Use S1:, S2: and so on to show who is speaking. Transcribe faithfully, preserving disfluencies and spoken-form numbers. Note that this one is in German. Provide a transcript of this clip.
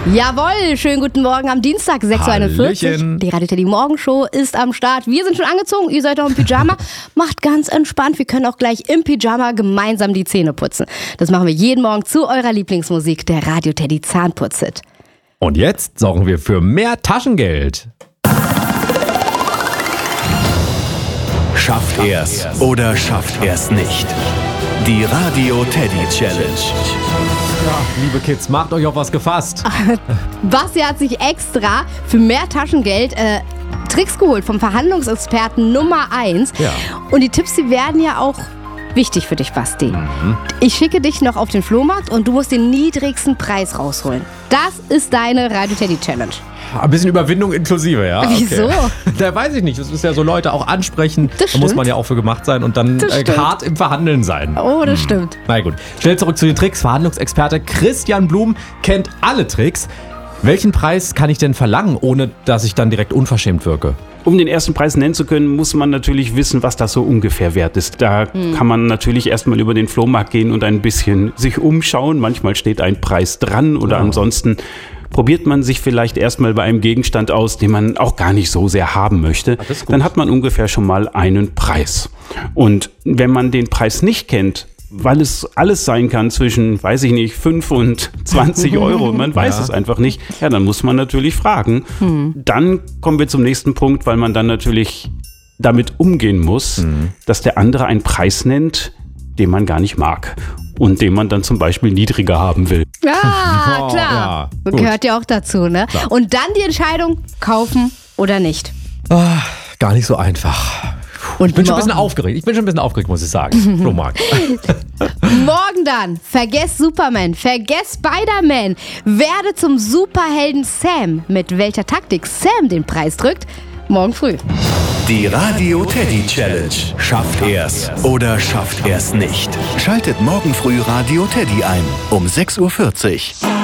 S1: Jawohl, schönen guten Morgen am Dienstag, sechs Uhr einundvierzig. Die Radio Teddy Morgenshow ist am Start. Wir sind schon angezogen, ihr seid auch im Pyjama. Macht ganz entspannt, wir können auch gleich im Pyjama gemeinsam die Zähne putzen. Das machen wir jeden Morgen zu eurer Lieblingsmusik, der Radio Teddy Zahnputz-Hit.
S2: Und jetzt sorgen wir für mehr Taschengeld.
S3: Schafft er's oder schafft er's nicht? Die Radio Teddy Challenge.
S2: Ja, liebe Kids, macht euch auf was gefasst.
S1: Basti hat sich extra für mehr Taschengeld äh, Tricks geholt vom Verhandlungsexperten Nummer eins.
S2: Ja.
S1: Und die Tipps, die werden ja auch wichtig für dich, Basti. Mhm. Ich schicke dich noch auf den Flohmarkt und du musst den niedrigsten Preis rausholen. Das ist deine Radio Teddy Challenge.
S2: Ein bisschen Überwindung inklusive, ja.
S1: Wieso?
S2: Okay. Da weiß ich nicht. Das ist ja so Leute auch ansprechen.
S1: Das
S2: Da muss
S1: stimmt.
S2: man ja auch für gemacht sein und dann äh, hart im Verhandeln sein.
S1: Oh, das stimmt.
S2: Na gut. Schnell zurück zu den Tricks. Verhandlungsexperte Christian Blum kennt alle Tricks. Welchen Preis kann ich denn verlangen, ohne dass ich dann direkt unverschämt wirke?
S4: Um den ersten Preis nennen zu können, muss man natürlich wissen, was das so ungefähr wert ist. Da hm. kann man natürlich erstmal über den Flohmarkt gehen und ein bisschen sich umschauen. Manchmal steht ein Preis dran oder ja. ansonsten probiert man sich vielleicht erstmal bei einem Gegenstand aus, den man auch gar nicht so sehr haben möchte. Ach, dann hat man ungefähr schon mal einen Preis. Und wenn man den Preis nicht kennt, weil es alles sein kann zwischen, weiß ich nicht, fünf und zwanzig Euro, man weiß ja. es einfach nicht, ja, dann muss man natürlich fragen. Hm. Dann kommen wir zum nächsten Punkt, weil man dann natürlich damit umgehen muss, hm. dass der andere einen Preis nennt, den man gar nicht mag und den man dann zum Beispiel niedriger haben will.
S1: Ja,
S2: oh,
S1: klar.
S2: Ja,
S1: gehört ja auch dazu, ne? Klar. Und dann die Entscheidung, kaufen oder nicht.
S2: Oh, gar nicht so einfach.
S1: Und
S2: ich bin schon ein
S1: morgen?
S2: bisschen aufgeregt. Ich bin schon ein bisschen aufgeregt, muss ich sagen. Flohmarkt.
S1: Morgen dann, vergesst Superman, vergesst Spider-Man. Werde zum Superhelden Sam. Mit welcher Taktik Sam den Preis drückt, morgen früh.
S3: Die Radio Teddy Challenge. Schafft er's oder schafft er's nicht? Schaltet morgen früh Radio Teddy ein um sechs Uhr vierzig.